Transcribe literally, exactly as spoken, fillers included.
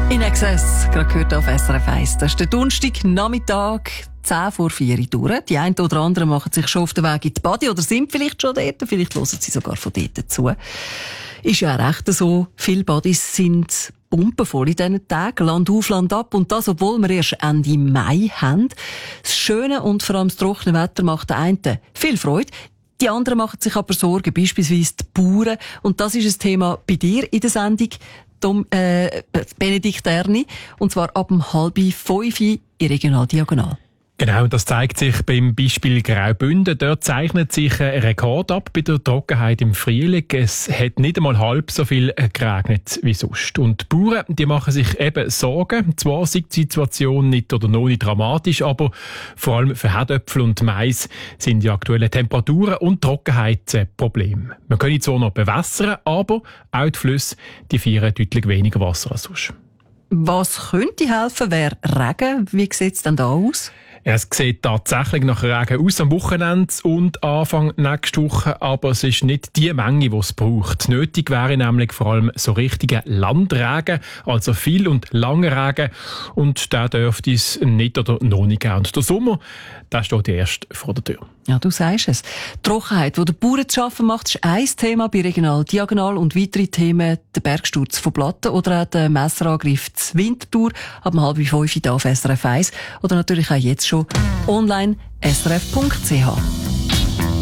In Excess, gerade gehört auf S R F eins. Das ist der Donnerstagnachmittag, zehn vor vier durch. Die einen oder anderen machen sich schon auf den Weg in die Body oder sind vielleicht schon dort. Vielleicht hören sie sogar von dort zu. Ist ja auch recht so. Viele Bodys sind pumpenvoll in diesen Tagen. Land auf, Land ab. Und das, obwohl wir erst Ende Mai haben. Das schöne und vor allem das trockene Wetter macht den einen viel Freude. Die anderen machen sich aber Sorgen, beispielsweise die Bauern. Und das ist ein Thema bei dir in der Sendung. Tom, äh, Benedikt Erni, und zwar ab um halb fünf in Regional Diagonal. Genau, das zeigt sich beim Beispiel Graubünden. Dort zeichnet sich ein Rekord ab bei der Trockenheit im Frühling. Es hat nicht einmal halb so viel geregnet wie sonst. Und die Bauern, die machen sich eben Sorgen. Zwar ist die Situation nicht oder noch nicht dramatisch, aber vor allem für Herdöpfel und Mais sind die aktuellen Temperaturen und Trockenheit ein Problem. Man kann zwar noch bewässern, aber auch die Flüsse die feiern deutlich weniger Wasser als sonst. Was könnte helfen, wäre Regen? Wie sieht es denn da aus? Es sieht tatsächlich nach Regen aus am Wochenende und Anfang nächste Woche, aber es ist nicht die Menge, die es braucht. Nötig wäre nämlich vor allem so richtiger Landregen, also viel und langer Regen, und der dürfte es nicht oder noch nicht geben. Und der Sommer, der steht erst vor der Tür. Ja, du sagst es. Die Trockenheit, die der Bauern zu schaffen macht, ist ein Thema bei Regional Diagonal, und weitere Themen der Bergsturz von Platten oder auch der Messerangriff zur Winterthur ab halb fünf hier auf S R F eins oder natürlich auch jetzt schon online S R F Punkt C H.